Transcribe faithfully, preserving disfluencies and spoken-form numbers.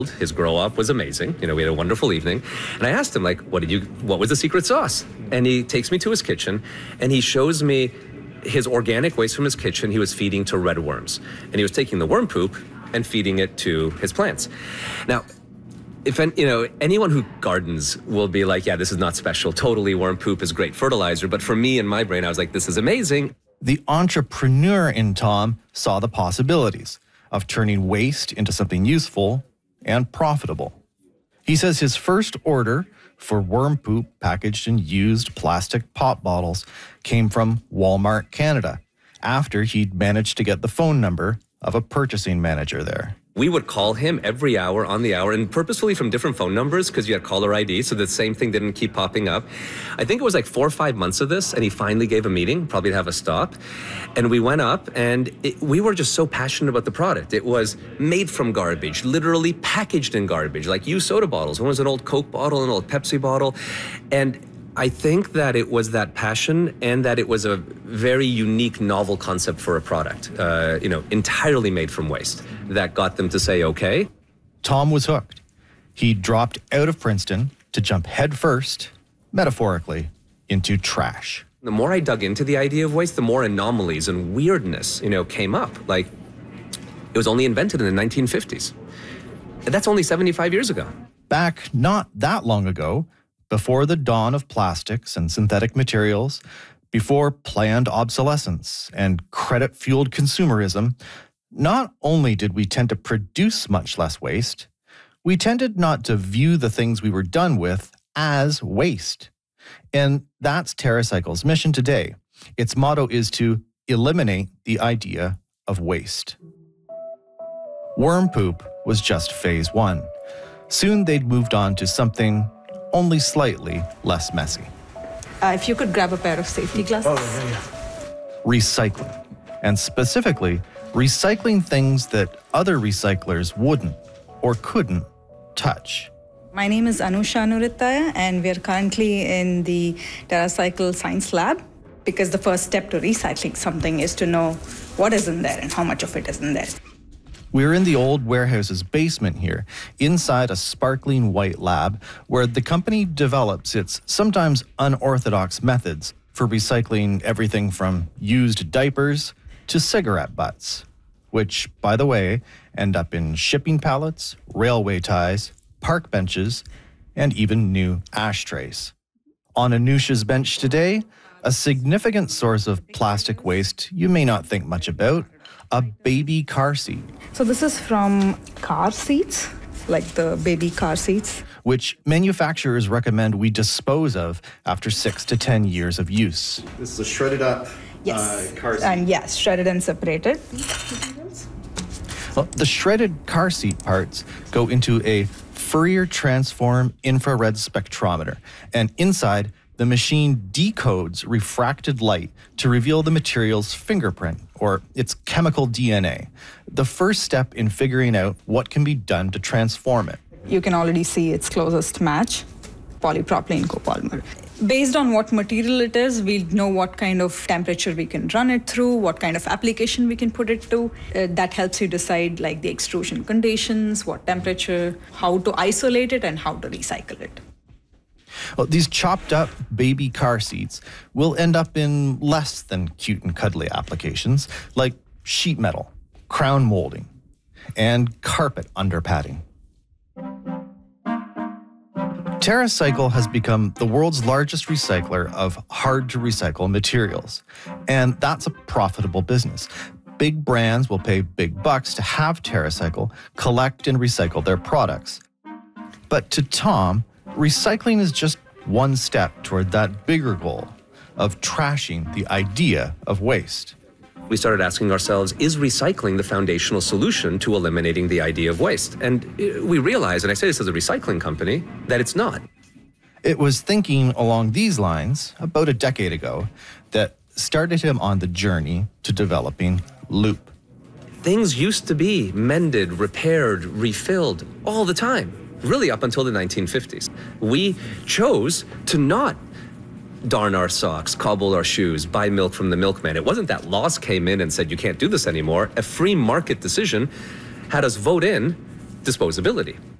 His grow up was amazing. You know, we had a wonderful evening. And I asked him, like, what did you, what was the secret sauce? And he takes me to his kitchen and he shows me his organic waste from his kitchen he was feeding to red worms. And he was taking the worm poop and feeding it to his plants. Now, if you know, anyone who gardens will be like, yeah, this is not special. Totally, worm poop is great fertilizer. But for me, in my brain, I was like, this is amazing. The entrepreneur in Tom saw the possibilities of turning waste into something useful and profitable. He says his first order for worm poop packaged in used plastic pop bottles came from Walmart Canada after he'd managed to get the phone number of a purchasing manager there. We would call him every hour on the hour, and purposefully from different phone numbers because you had caller I D, so the same thing didn't keep popping up. I think it was like four or five months of this, and he finally gave a meeting, probably to have a stop. And we went up, and it, we were just so passionate about the product. It was made from garbage, literally packaged in garbage, like used soda bottles. One was an old Coke bottle, an old Pepsi bottle. And I think that it was that passion and that it was a very unique, novel concept for a product, uh, you know, entirely made from waste, that got them to say, okay. Tom was hooked. He dropped out of Princeton to jump headfirst, metaphorically, into trash. The more I dug into the idea of waste, the more anomalies and weirdness, you know, came up. Like, it was only invented in the nineteen fifties. And that's only seventy-five years ago. Back not that long ago, before the dawn of plastics and synthetic materials, before planned obsolescence and credit-fueled consumerism, not only did we tend to produce much less waste, we tended not to view the things we were done with as waste. And that's TerraCycle's mission today. Its motto is to eliminate the idea of waste. Worm poop was just phase one. Soon they'd moved on to something only slightly less messy. Uh, if you could grab a pair of safety glasses. Oh, yeah, yeah. Recycling. And specifically, recycling things that other recyclers wouldn't or couldn't touch. My name is Anusha Anuritaya, and we're currently in the TerraCycle Science Lab because the first step to recycling something is to know what is in there and how much of it is in there. We're in the old warehouse's basement here, inside a sparkling white lab where the company develops its sometimes unorthodox methods for recycling everything from used diapers to cigarette butts, which, by the way, end up in shipping pallets, railway ties, park benches, and even new ashtrays. On Anusha's bench today, a significant source of plastic waste you may not think much about, a baby car seat. So this is from car seats, like the baby car seats, which manufacturers recommend we dispose of after six to ten years of use. This is a shredded up yes. uh, car seat. And yes, shredded and separated. Well, the shredded car seat parts go into a Fourier transform infrared spectrometer, and inside, the machine decodes refracted light to reveal the material's fingerprint, or its chemical D N A, the first step in figuring out what can be done to transform it. You can already see its closest match, polypropylene copolymer. Based on what material it is, we know what kind of temperature we can run it through, what kind of application we can put it to. Uh, that helps you decide like the extrusion conditions, what temperature, how to isolate it, and how to recycle it. Well, these chopped up baby car seats will end up in less than cute and cuddly applications like sheet metal, crown molding, and carpet underpadding. TerraCycle has become the world's largest recycler of hard-to-recycle materials, and that's a profitable business. Big brands will pay big bucks to have TerraCycle collect and recycle their products. But to Tom, recycling is just one step toward that bigger goal of trashing the idea of waste. We started asking ourselves, is recycling the foundational solution to eliminating the idea of waste? And we realized, and I say this as a recycling company, that it's not. It was thinking along these lines about a decade ago that started him on the journey to developing Loop. Things used to be mended, repaired, refilled all the time. Really up until the nineteen fifties. We chose to not darn our socks, cobble our shoes, buy milk from the milkman. It wasn't that laws came in and said you can't do this anymore. A free market decision had us vote in disposability.